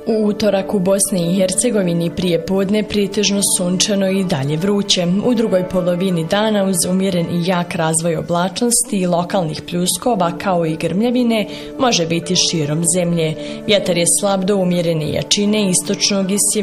U utorak u Bosni i Hercegovini prije podne pretežno sunčano i dalje vruće. U drugoj polovini dana uz umjeren i jak razvoj oblačnosti i lokalnih pljuskova kao i grmljavine može biti širom zemlje. Vjetar je slab do umjerene jačine istočnog i